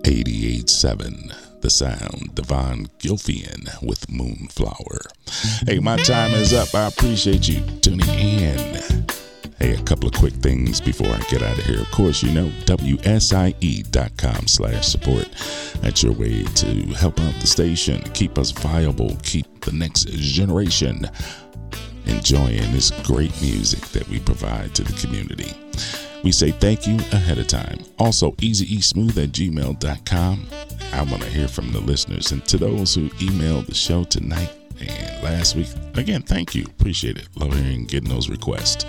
88.7 The Sound, Devon Gilfian with Moonflower. Hey, my time is up. I appreciate you tuning in. Hey, a couple of quick things before I get out of here. Of course, you know, WSIE.com/support. That's your way to help out the station, keep us viable, keep the next generation enjoying this great music that we provide to the community. We say thank you ahead of time. Also, easyeesmooth@gmail.com. I want to hear from the listeners. And to those who emailed the show tonight and last week, again, thank you. Appreciate it. Love hearing getting those requests.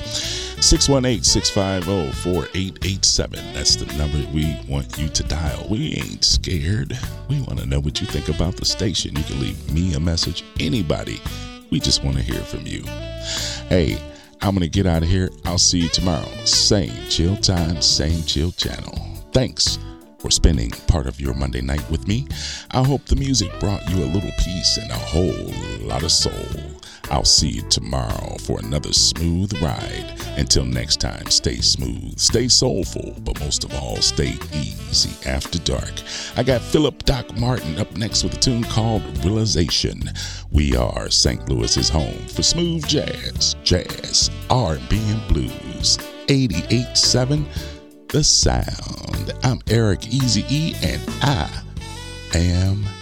618-650-4887. That's the number we want you to dial. We ain't scared. We want to know what you think about the station. You can leave me a message, anybody. We just want to hear from you. Hey, I'm going to get out of here. I'll see you tomorrow. Same chill time, same chill channel. Thanks for spending part of your Monday night with me. I hope the music brought you a little peace and a whole lot of soul. I'll see you tomorrow for another smooth ride. Until next time, stay smooth, stay soulful, but most of all, stay easy after dark. I got Philip Doc Martin up next with a tune called Realization. We are St. Louis's home for smooth jazz, R&B, and blues. 88.7 The Sound. I'm Eric Easy E, and I am